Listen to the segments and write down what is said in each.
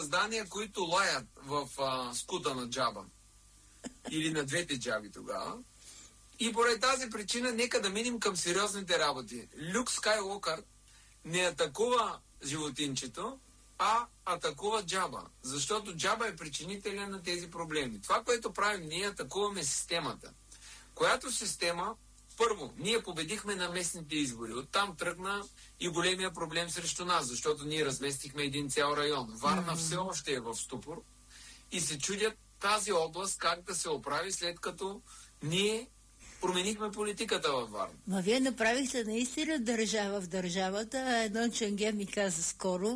създания, които лаят в скута на джаба. Или на двете джаби тогава. И поради тази причина нека да минем към сериозните работи. Люк Скайлокър не атакува животинчето, а атакува джаба. Защото джаба е причинителя на тези проблеми. Това, което правим, ние атакуваме системата. Която система, първо, ние победихме на местните избори. Оттам тръгна и големия проблем срещу нас, защото ние разместихме един цял район. Варна все още е в ступор и се чудят тази област как да се оправи, след като ние променихме политиката във Варна. Ма вие направихте наистина държава в държавата. Едно ченге ми каза скоро,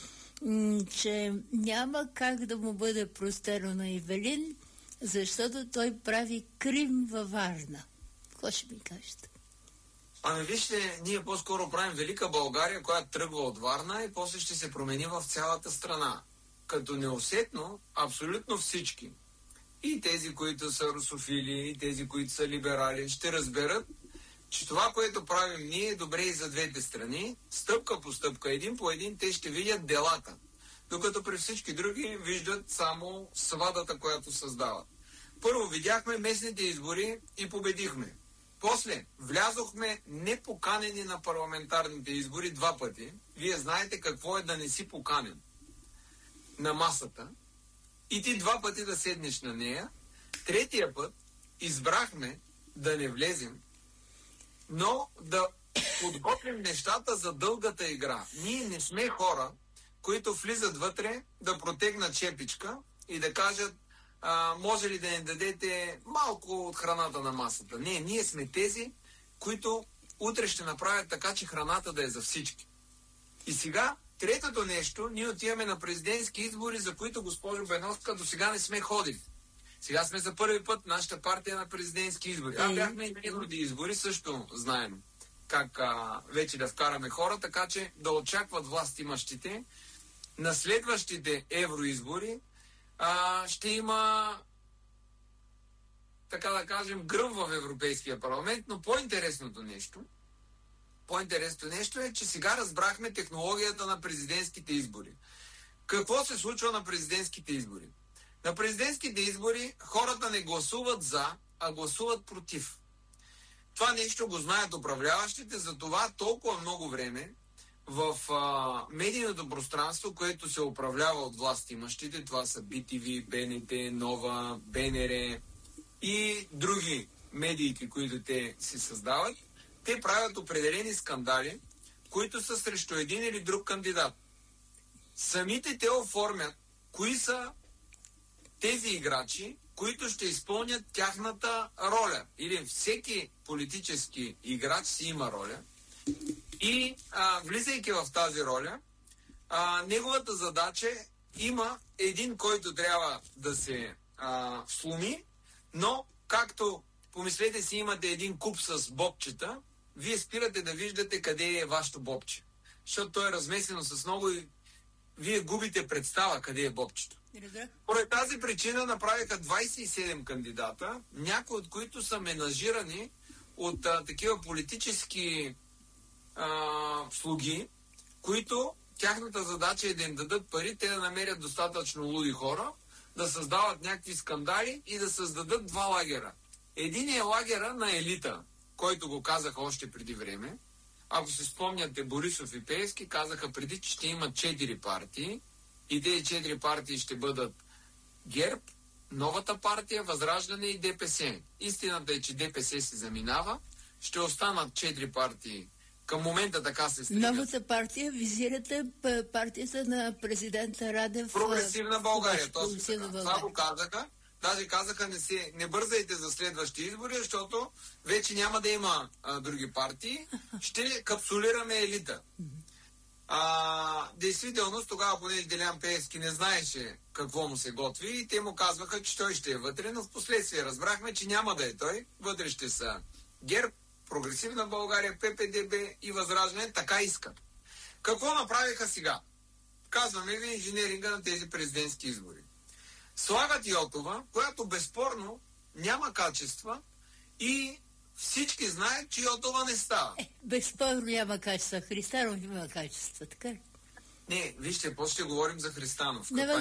че няма как да му бъде простено на Ивелин, защото той прави Крим във Варна. Какво ще ми кажете? Ами вижте, ние по-скоро правим Велика България, която тръгва от Варна и после ще се промени в цялата страна. Като неусетно, абсолютно всички, и тези, които са русофили, и тези, които са либерали, ще разберат, че това, което правим ние, е добре и за двете страни. Стъпка по стъпка, един по един, те ще видят делата. Докато при всички други виждат само свадата, която създават. Първо видяхме местните избори и победихме. После влязохме непоканени на парламентарните избори 2 пъти. Вие знаете какво е да не си поканен на масата и ти 2 пъти да седнеш на нея. 3-тия път избрахме да не влезем, но да подготвим нещата за дългата игра. Ние не сме хора, които влизат вътре да протегнат чепичка и да кажат: може ли да ни дадете малко от храната на масата? Не, ние сме тези, които утре ще направят така, че храната да е за всички. И сега, третото нещо, ние отиваме на президентски избори, за които, госпожо Беновска, до сега не сме ходили. Сега сме за първи път нашата партия на президентски избори. Бяхме и преди избори, също знаем как вече да вкараме хора, така че да очакват властимащите на следващите евроизбори ще има, така да кажем, гръм в Европейския парламент, но по-интересното нещо е, че сега разбрахме технологията на президентските избори. Какво се случва на президентските избори? На президентските избори хората не гласуват за, а гласуват против. Това нещо го знаят управляващите, затова толкова много време в медийното пространство, което се управлява от властимащите, това са BTV, БНТ, Нова, БНР и други медийки, които те си създават, те правят определени скандали, които са срещу един или друг кандидат. Самите те оформят кои са тези играчи, които ще изпълнят тяхната роля. Или всеки политически играч си има роля. И влизайки в тази роля, неговата задача има един, който трябва да се сломи, но както помислете си, имате един куп с бобчета, вие спирате да виждате къде е вашето бобче. Защото то е размесено с много и вие губите представа къде е бобчето. Поради тази причина направиха 27 кандидата, някои от които са менажирани от такива политически слуги, които тяхната задача е да им дадат пари, те да намерят достатъчно луди хора, да създават някакви скандали и да създадат 2 лагера. Един е лагера на елита, който го казаха още преди време. Ако се спомняте, Борисов и Пеевски казаха преди, че ще имат 4 партии и тези 4 партии ще бъдат ГЕРБ, Новата партия, Възраждане и ДПС. Истината е, че ДПС се заминава, ще останат 4 партии. Към момента така се стига. Новата партия, визирате партията на президента Радев. Прогресивна България, точно така. Това го казаха. Даже казаха, не бързайте за следващи избори, защото вече няма да има други партии. Ще капсулираме елита. Действителност, тогава понеже Делян Пеевски не знаеше какво му се готви и те му казваха, че той ще е вътре, но в последствие разбрахме, че няма да е той. Вътре ще са ГЕРБ, Прогресивна България, ППДБ и Възраждане, така искат. Какво направиха сега? Казваме ви инженеринга на тези президентски избори. Слагат Йотова, която безспорно няма качества и всички знаят, че Йотова не става. Безспорно няма качества. Христанов има качества, така ли? Не, вижте, после ще говорим за Христанов.